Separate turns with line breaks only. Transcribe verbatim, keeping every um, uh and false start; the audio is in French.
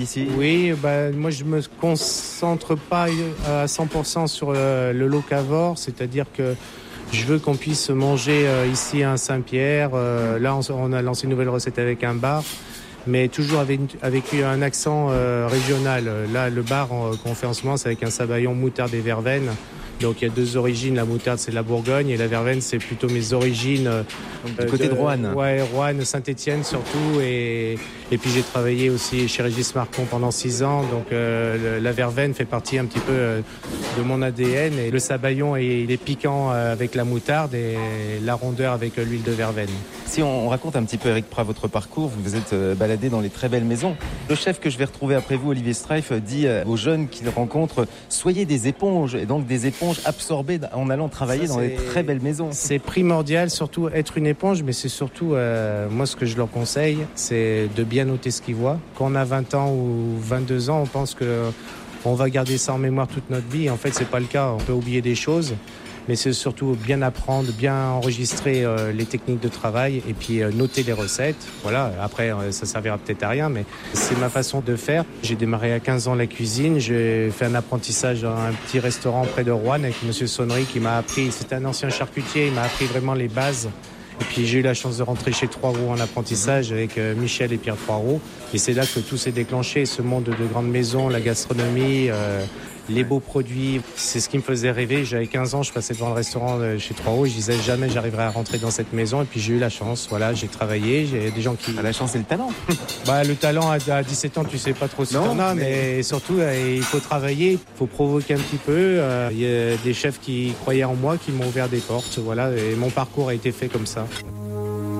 ici?
Oui, bah, moi je me concentre pas à cent pour cent sur le, le locavore, c'est-à-dire que je veux qu'on puisse manger euh, ici à Saint-Pierre. Euh, là, on, on a lancé une nouvelle recette avec un bar, mais toujours avec, avec un accent euh, régional. Là, le bar euh, qu'on fait en ce moment, c'est avec un sabayon, moutarde et verveine. Donc il y a deux origines, la moutarde c'est la Bourgogne et la verveine c'est plutôt mes origines. Euh,
du côté de, de Roanne.
Ouais, Roanne, Saint-Étienne surtout. Et, et puis j'ai travaillé aussi chez Régis Marcon pendant six ans. Donc euh, le, la verveine fait partie un petit peu euh, de mon A D N. Et le sabayon, il est piquant euh, avec la moutarde et la rondeur avec euh, l'huile de verveine.
Si on raconte un petit peu, Eric Prat, votre parcours, vous vous êtes baladé dans les très belles maisons. Le chef que je vais retrouver après vous, Olivier Streif, dit aux jeunes qu'il rencontre, soyez des éponges, et donc des éponges absorbées en allant travailler Ça, dans les très belles maisons.
C'est primordial, surtout être une éponge, mais c'est surtout, euh, moi ce que je leur conseille, c'est de bien noter ce qu'ils voient. Quand on a vingt ans ou vingt-deux ans, on pense que on va garder ça en mémoire toute notre vie. En fait, c'est pas le cas, on peut oublier des choses. Mais c'est surtout bien apprendre, bien enregistrer euh, les techniques de travail et puis euh, noter les recettes. Voilà, après, euh, ça servira peut-être à rien, mais c'est ma façon de faire. J'ai démarré à quinze ans la cuisine. J'ai fait un apprentissage dans un petit restaurant près de Roanne avec Monsieur Sonnery qui m'a appris, c'était un ancien charcutier, il m'a appris vraiment les bases. Et puis j'ai eu la chance de rentrer chez Trois Roues en apprentissage avec euh, Michel et Pierre Trois Roues. Et c'est là que tout s'est déclenché, ce monde de grandes maisons, la gastronomie, euh, les beaux produits. C'est ce qui me faisait rêver. J'avais quinze ans, je passais devant le restaurant de chez Trois Roues et je disais jamais j'arriverai à rentrer dans cette maison. Et puis j'ai eu la chance, voilà, j'ai travaillé, j'ai des gens qui...
Ah, la chance et le talent.
Bah, le talent, à dix-sept ans, tu sais pas trop si t'en as, mais... mais surtout, il faut travailler, il faut provoquer un petit peu. Il y a des chefs qui croyaient en moi, qui m'ont ouvert des portes, voilà, et mon parcours a été fait comme ça.